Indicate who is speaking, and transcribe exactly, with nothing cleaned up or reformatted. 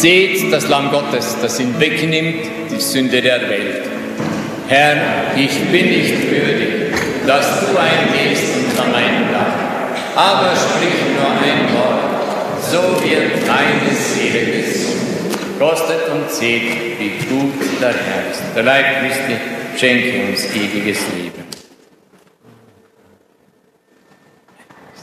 Speaker 1: Seht das Lamm Gottes, das hinwegnimmt die Sünde der Welt. Herr, ich bin nicht würdig, dass du eingehst unter mein Dach, aber sprich nur ein Wort, so wird meine Seele gesund. Kostet und seht, wie gut der Herr ist. Der Leib Christi schenke uns ewiges Leben.